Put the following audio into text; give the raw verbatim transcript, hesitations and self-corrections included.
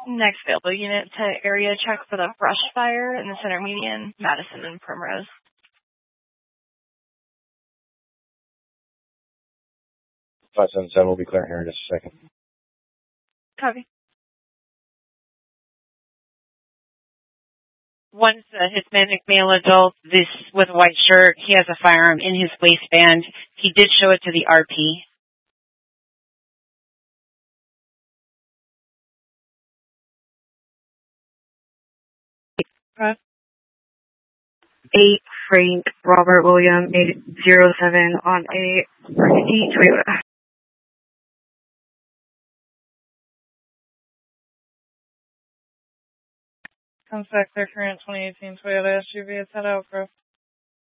Next available unit to area check for the brush fire in the center median, Madison and Primrose. five seven seven will be clearing here in just a second. Copy. One's a Hispanic male adult, this with a white shirt. He has a firearm in his waistband. He did show it to the R P. Okay. eight Frank Robert William eight zero seven on a Mercedes Toyota. Comes back their current twenty eighteen Toyota S U V. It's head out, bro.